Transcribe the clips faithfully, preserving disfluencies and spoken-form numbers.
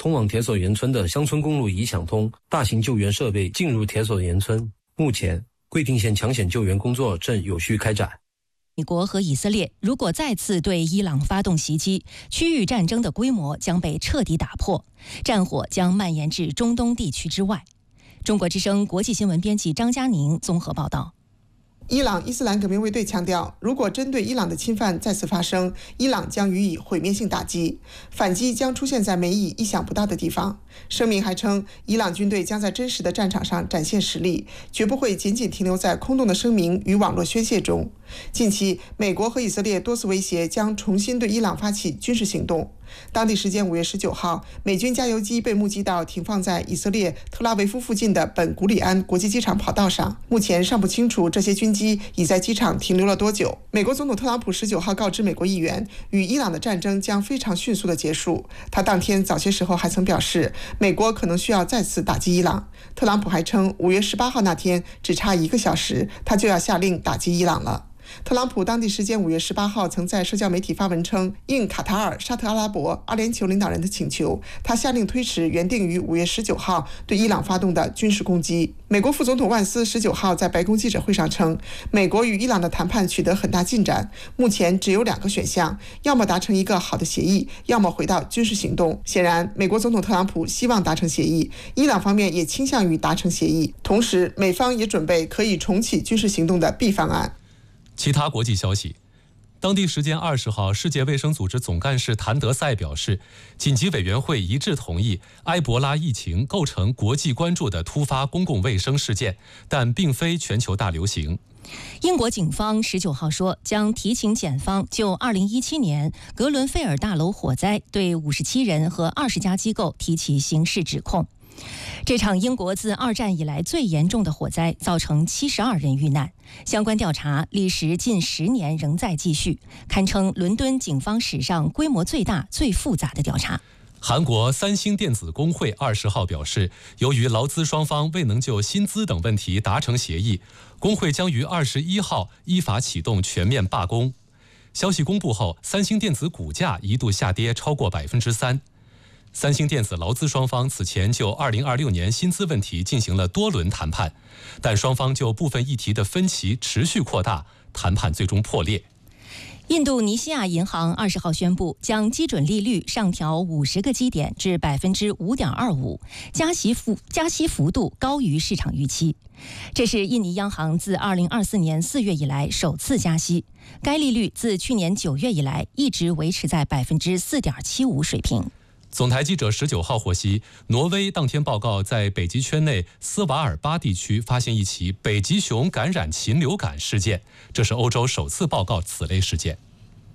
通往铁索岩村的乡村公路已想通，大型救援设备进入铁索岩村。目前，贵定县抢险救援工作正有序开展。 美国和以色列如果再次对伊朗发动袭击，区域战争的规模将被彻底打破，战火将蔓延至中东地区之外。中国之声国际新闻编辑张嘉宁综合报道。 伊朗伊斯兰革命卫队强调，如果针对伊朗的侵犯再次发生，伊朗将予以毁灭性打击，反击将出现在美以意想不到的地方。声明还称，伊朗军队将在真实的战场上展现实力，绝不会仅仅停留在空洞的声明与网络宣泄中。近期，美国和以色列多次威胁将重新对伊朗发起军事行动。当地时间五月十九号，美军加油机被目击到停放在以色列特拉维夫附近的本古里安国际机场跑道上。目前尚不清楚这些军机已在机场停留了多久。美国总统特朗普十九号告知美国议员，与伊朗的战争将非常迅速的结束。他当天早些时候还曾表示，美国可能需要再次打击伊朗。特朗普还称，五月十八号那天只差一个小时，他就要下令打击伊朗了。特朗普当地时间五月十八号曾在社交媒体发文称，应卡塔尔、沙特阿拉伯、阿联酋领导人的请求，他下令推迟原定于五月十九号对伊朗发动的军事攻击。美国副总统万斯十九号在白宫记者会上称，美国与伊朗的谈判取得很大进展，目前只有两个选项，要么达成一个好的协议，要么回到军事行动。显然，美国总统特朗普希望达成协议，伊朗方面也倾向于达成协议，同时美方也准备可以重启军事行动的 B 方案。 其他国际消息，当地时间二十号，世界卫生组织总干事谭德赛表示，紧急委员会一致同意埃博拉疫情构成国际关注的突发公共卫生事件，但并非全球大流行。 英国警方十九号说，将提请检方就二零一七年格伦菲尔大楼火灾对五十七人和二十家机构提起刑事指控。这场英国自二战以来最严重的火灾造成七十二人遇难，相关调查历时近十年仍在继续，堪称伦敦警方史上规模最大、最复杂的调查。 韩国三星电子工会二十号表示，由于劳资双方未能就薪资等问题达成协议，工会将于二十一号依法启动全面罢工。消息公布后，三星电子股价一度下跌超过百分之三。三星电子劳资双方此前就二零二六年薪资问题进行了多轮谈判，但双方就部分议题的分歧持续扩大，谈判最终破裂。 印度尼西亚银行二十号宣布，将基准利率上调五十个基点至百分之五点二五，加息幅加息幅度高于市场预期。这是印尼央行自二零二四年四月以来首次加息，该利率自去年九月以来一直维持在百分之四点七五水平。 总台记者十九号获悉，挪威当天报告在北极圈内斯瓦尔巴地区发现一起北极熊感染禽流感事件，这是欧洲首次报告此类事件。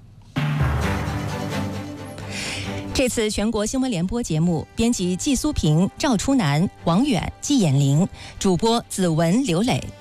这次全国新闻联播节目，编辑季苏平、赵初南、王远、季衍玲，主播子文、刘磊。